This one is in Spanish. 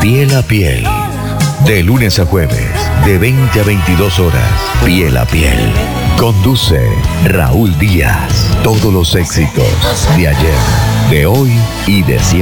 Piel a Piel. De lunes a jueves, de 20 a 22 horas. Piel a Piel. Conduce Raúl Díaz. Todos los éxitos de ayer, de hoy y de siempre.